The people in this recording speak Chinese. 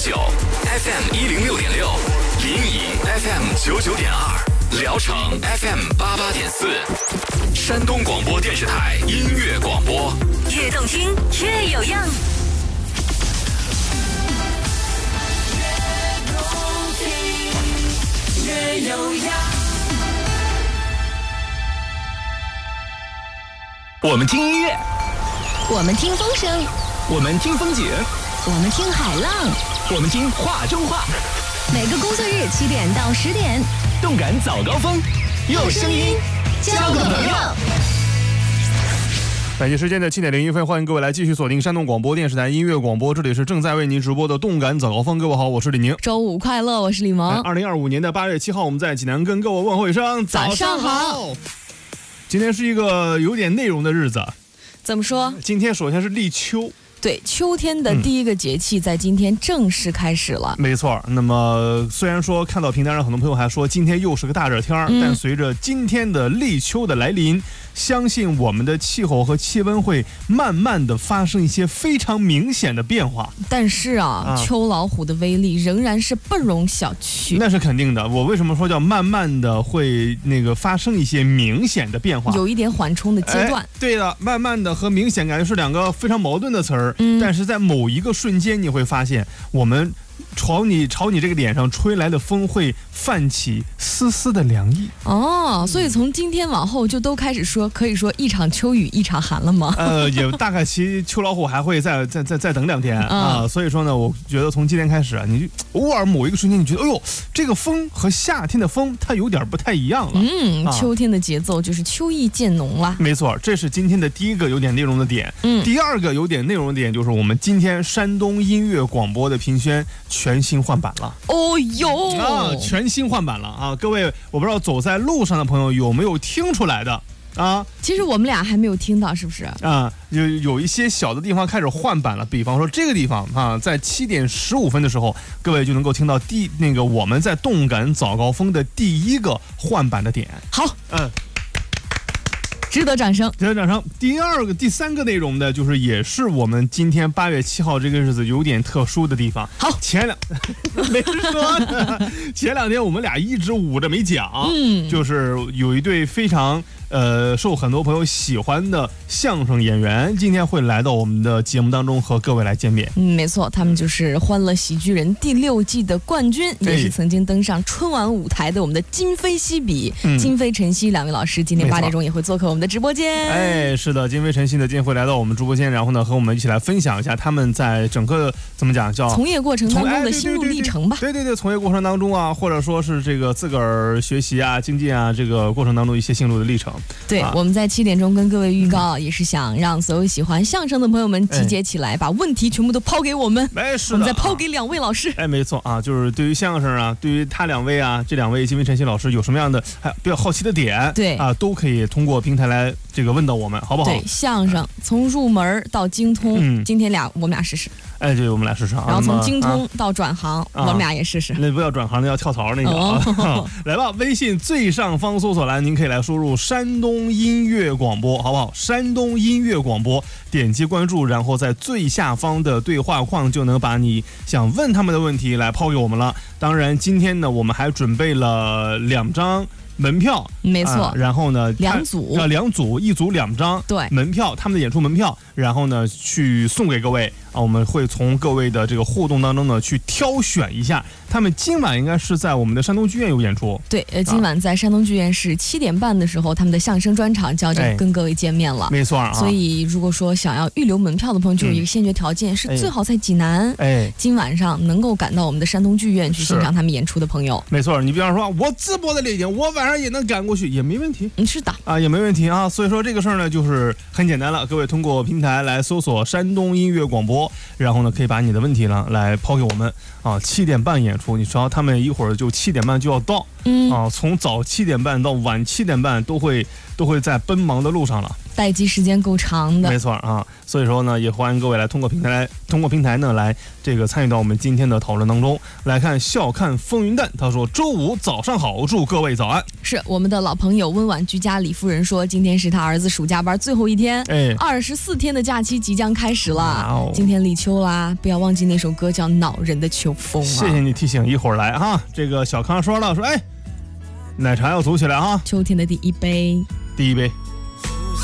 FM 106.6，临沂 FM 99.2，聊城 FM 88.4，山东广播电视台音乐广播， 越动听越有样。越动听越有样。 我们听音乐， 我们听风声， 我们听风景， 我们听海浪， 我们听话中话。 每个工作日7点到10点， 动感早高峰，用声音交个朋友。 北京时间的7点01分，欢迎各位来继续锁定山东广播电视台音乐广播，这里是正在为您直播的动感早高峰。各位好，我是李宁。 周五快乐，我是李萌。 2025年的8月7号，我们在济南跟各位问候一声早上好。今天是一个有点内容的日子。 怎么说？ 今天首先是立秋。 对，秋天的第一个节气在今天正式开始了。 没错。那么虽然说看到平台上很多朋友还说今天又是个大热天，但随着今天的立秋的来临，相信我们的气候和气温会慢慢的发生一些非常明显的变化。 但是秋老虎的威力仍然是不容小觑。 那是肯定的。我为什么说叫慢慢的会发生一些明显的变化？ 有一点缓冲的阶段。 对的，慢慢的和明显感觉是两个非常矛盾的词儿。但是在某一个瞬间，你会发现我们朝你这个脸上吹来的风会泛起丝丝的凉意。 所以从今天往后就都开始说，可以说一场秋雨一场寒了吗？ 也大概其秋老虎还会再等2天啊。所以说呢，我觉得从今天开始啊，你偶尔某一个瞬间，你觉得哎呦，这个风和夏天的风它有点不太一样了。 秋天的节奏就是秋意渐浓了。 没错，这是今天的第一个有点内容的点。第二个有点内容的点就是我们今天山东音乐广播的评选全新换版了。全新换版了啊！各位，我不知道走在路上的朋友有没有听出来的啊？ 其实我们俩还没有听到，是不是啊？有一些小的地方开始换版了，比方说这个地方啊，在7点15分的时候，各位就能够听到我们在动感早高峰的第一个换版的点。 好，值得掌声。 第三个内容呢，就是也是我们今天8月7号这个日子有点特殊的地方。 好， 没说呢。前2天我们俩一直捂着没讲，就是有一对非常受很多朋友喜欢的相声演员，今天会来到我们的节目当中和各位来见面。 没错，他们就是《欢乐喜剧人》第6季的冠军，也是曾经登上春晚舞台的我们的今非昔比、今非晨曦2位老师，今天8点钟也会做客我们的直播间。 是的，今非晨曦呢今天会来到我们直播间，然后呢和我们一起来分享一下他们在整个怎么讲叫从业过程当中的心路历程吧。 对，从业过程当中啊，或者说是这个自个儿学习啊、精进啊这个过程当中一些心路的历程。 对，我们在7点钟跟各位预告，也是想让所有喜欢相声的朋友们集结起来，把问题全部都抛给我们。我们再抛给2位老师。 没错啊，就是对于相声啊，对于他2位啊，这2位今非晨曦老师有什么样的比较好奇的点，对啊，都可以通过平台来这个问到我们，好不好？ 对，相声从入门到精通，今天我们俩试试。 对，我们俩试试啊。 然后从精通到转行，我们俩也试试。 那不要转行，那要跳槽那个。来吧，微信最上方搜索栏，您可以来输入山东音乐广播，好不好？山东音乐广播，点击关注，然后在最下方的对话框就能把你想问他们的问题来抛给我们了。当然，今天呢，我们还准备了2张门票， 没错， 然后呢 ，2组， 一组2张， 对， 门票，他们的演出门票，然后呢去送给各位啊，我们会从各位的这个互动当中呢去挑选一下，他们今晚应该是在我们的山东剧院有演出， 对，今晚在山东剧院是7点半的时候，他们的相声专场就要跟各位见面了， 没错啊。 所以如果说想要预留门票的朋友，就有一个先决条件，是最好在济南，今晚上能够赶到我们的山东剧院去欣赏他们演出的朋友， 没错。你比方说，我直播的那天，我晚上也能赶过去，也没问题。 是的啊，也没问题啊。所以说这个事儿呢，就是很简单了。各位通过平台来搜索山东音乐广播，然后呢可以把你的问题呢来抛给我们啊。7点半演出，你知道他们一会儿就7点半就要到，从早7点半到晚7点半都会在奔忙的路上了。 待机时间够长的。 没错啊，所以说呢，也欢迎各位来通过平台呢来这个参与到我们今天的讨论当中。来看笑看风云淡，他说周五早上好，祝各位早安。 是我们的老朋友温婉居家李夫人说，今天是他儿子暑假班最后一天，24天的假期即将开始了。今天立秋啦，不要忘记那首歌叫《恼人的秋风》啊。 谢谢你提醒，一会儿来哈。这个小康说了，说奶茶要组起来哈。 秋天的第一杯。